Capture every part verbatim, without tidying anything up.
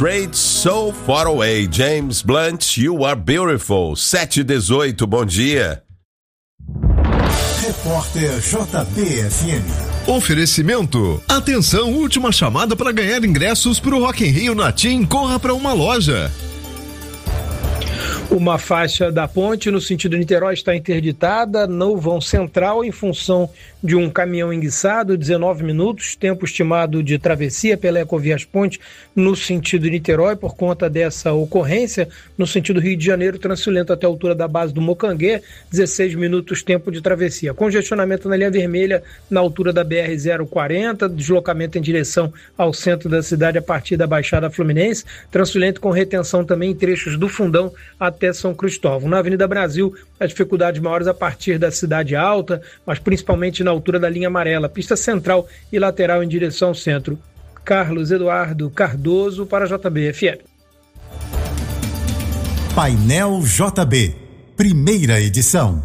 Straight So Far Away. James Blunt, You Are Beautiful. sete e dezoito, bom dia. Repórter J B F M. Oferecimento. Atenção, última chamada para ganhar ingressos para o Rock in Rio na TIM. Corra para uma loja. Uma faixa da ponte no sentido Niterói está interditada no vão central em função de um caminhão enguiçado, dezenove minutos, tempo estimado de travessia pela Ecovias Ponte no sentido Niterói. Por conta dessa ocorrência, no sentido Rio de Janeiro, Transilento até a altura da base do Mocanguê, dezesseis minutos, tempo de travessia. Congestionamento na linha vermelha na altura da B R zero quarenta, deslocamento em direção ao centro da cidade a partir da Baixada Fluminense, Transilento com retenção também em trechos do Fundão até até São Cristóvão. Na Avenida Brasil, as dificuldades maiores a partir da Cidade Alta, mas principalmente na altura da linha amarela, pista central e lateral em direção ao centro. Carlos Eduardo Cardoso para a J B F M. Painel J B, primeira edição.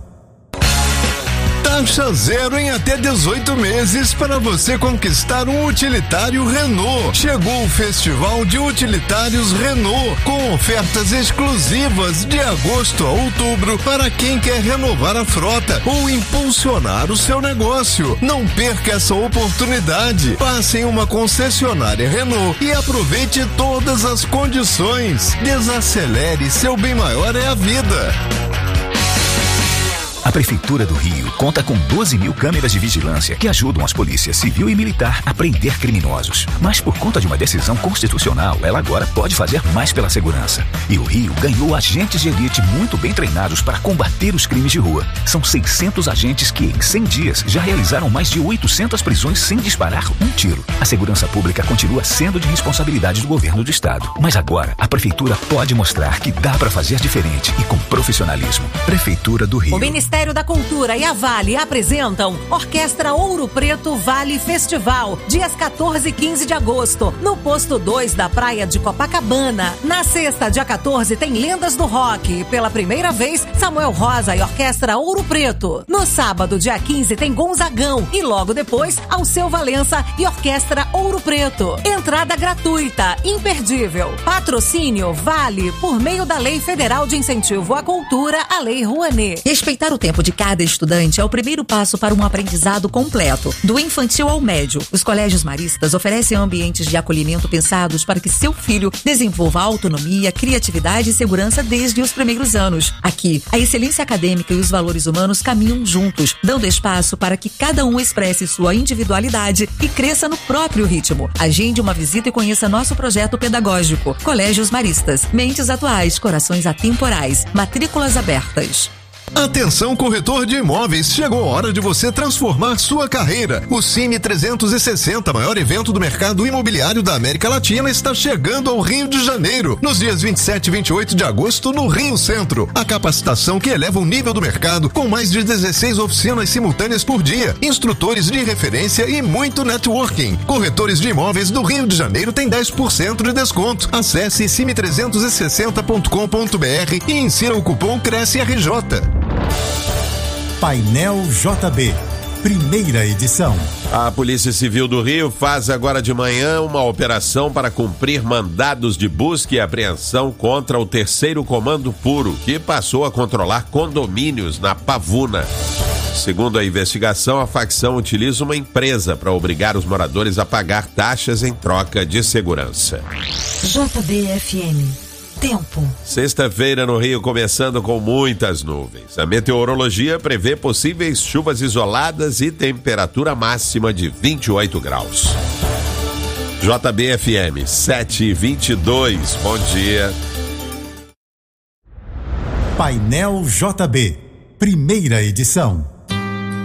Taxa zero em até dezoito meses para você conquistar um utilitário Renault. Chegou o Festival de Utilitários Renault, com ofertas exclusivas de agosto a outubro para quem quer renovar a frota ou impulsionar o seu negócio. Não perca essa oportunidade. Passe em uma concessionária Renault e aproveite todas as condições. Desacelere, seu bem maior é a vida. A Prefeitura do Rio conta com doze mil câmeras de vigilância que ajudam as polícias civil e militar a prender criminosos. Mas por conta de uma decisão constitucional, ela agora pode fazer mais pela segurança. E o Rio ganhou agentes de elite muito bem treinados para combater os crimes de rua. São seiscentos agentes que, em cem dias, já realizaram mais de oitocentas prisões sem disparar um tiro. A segurança pública continua sendo de responsabilidade do governo do estado. Mas agora, a Prefeitura pode mostrar que dá para fazer diferente e com profissionalismo. Prefeitura do Rio. O Ministério da Cultura e a Vale apresentam Orquestra Ouro Preto Vale Festival, dias quatorze e quinze de agosto, no posto dois da Praia de Copacabana. Na sexta, dia quatorze, tem Lendas do Rock. Pela primeira vez, Samuel Rosa e Orquestra Ouro Preto. No sábado, dia quinze, tem Gonzagão. E logo depois, Alceu Valença e Orquestra Ouro Preto. Entrada gratuita, imperdível. Patrocínio Vale, por meio da Lei Federal de Incentivo à Cultura, a Lei Rouanet. Respeitar o tempo de cada estudante é o primeiro passo para um aprendizado completo, do infantil ao médio. Os colégios maristas oferecem ambientes de acolhimento pensados para que seu filho desenvolva autonomia, criatividade e segurança desde os primeiros anos. Aqui, a excelência acadêmica e os valores humanos caminham juntos, dando espaço para que cada um expresse sua individualidade e cresça no próprio ritmo. Agende uma visita e conheça nosso projeto pedagógico. Colégios Maristas, mentes atuais, corações atemporais, matrículas abertas. Atenção, corretor de imóveis, chegou a hora de você transformar sua carreira. O Cine trezentos e sessenta, maior evento do mercado imobiliário da América Latina, está chegando ao Rio de Janeiro, nos dias vinte e sete e vinte e oito de agosto, no Rio Centro. A capacitação que eleva o nível do mercado, com mais de dezesseis oficinas simultâneas por dia, instrutores de referência e muito networking. Corretores de imóveis do Rio de Janeiro têm dez por cento de desconto. Acesse cime trezentos e sessenta ponto com ponto b r e insira o cupom CRESCE-R J. Painel J B, primeira edição. A Polícia Civil do Rio faz agora de manhã uma operação para cumprir mandados de busca e apreensão contra o terceiro Comando Puro, que passou a controlar condomínios na Pavuna. Segundo a investigação, a facção utiliza uma empresa para obrigar os moradores a pagar taxas em troca de segurança. J B F M. Tempo. Sexta-feira no Rio começando com muitas nuvens. A meteorologia prevê possíveis chuvas isoladas e temperatura máxima de vinte e oito graus. J B F M sete e vinte e dois. Bom dia. Painel J B, primeira edição.